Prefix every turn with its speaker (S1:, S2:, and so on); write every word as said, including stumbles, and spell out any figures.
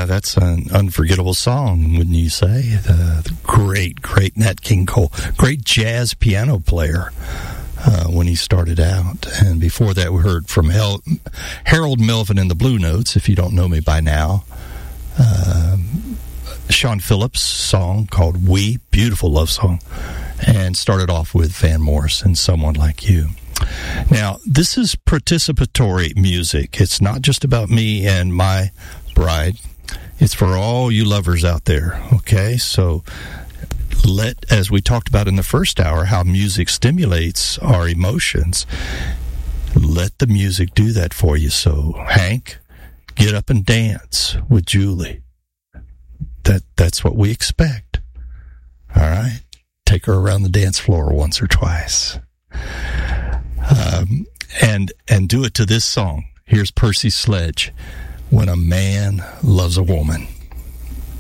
S1: Yeah, that's an unforgettable song, wouldn't you say? The, the great, great Nat King Cole, great jazz piano player uh, when he started out. And before that, we heard from Hel- Harold Melvin and the Blue Notes, if you don't know me by now. Um, Sean Phillips' song called We, beautiful love song. And started off with Van Morrison, Someone Like You. Now, this is participatory music. It's not just about me and my bride. It's for all you lovers out there, okay? So let, as we talked about in the first hour, how music stimulates our emotions, let the music do that for you. So, Hank, get up and dance with Julie. That That's what we expect, all right? Take her around the dance floor once or twice. Um, and and do it to this song. Here's Percy Sledge, When a Man Loves a Woman.